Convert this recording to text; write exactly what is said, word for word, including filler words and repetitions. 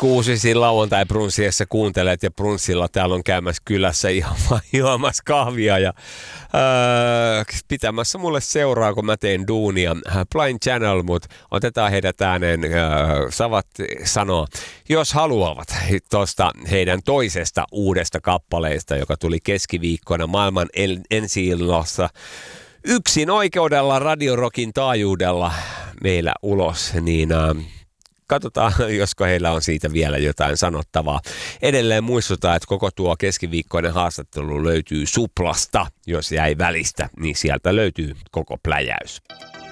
kuusisin lauantai-brunssiessa kuuntelet ja brunssilla täällä on käymässä kylässä ihan vaan juomassa kahvia ja öö, pitämässä mulle seuraa, kun mä teen duunia. Blind Channel, mutta otetaan heidät ääneen. Öö, saavat sanoa, jos haluavat, tuosta heidän toisesta uudesta kappaleesta, joka tuli keskiviikkona maailman ensi-illassa yksin oikeudella Radio Rockin taajuudella meillä ulos, niin äh, katsotaan, josko heillä on siitä vielä jotain sanottavaa. Edelleen muistutaan, että koko tuo keskiviikkoinen haastattelu löytyy Suplasta, jos jäi välistä, niin sieltä löytyy koko pläjäys.